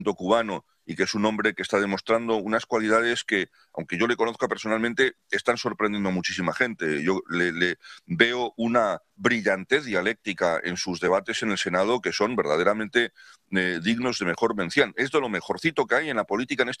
cubano y que es un hombre que está demostrando unas cualidades que, aunque yo le conozca personalmente, están sorprendiendo a muchísima gente. Yo le veo una brillantez dialéctica en sus debates en el Senado que son verdaderamente dignos de mejor mención. Es de lo mejorcito que hay en la política en este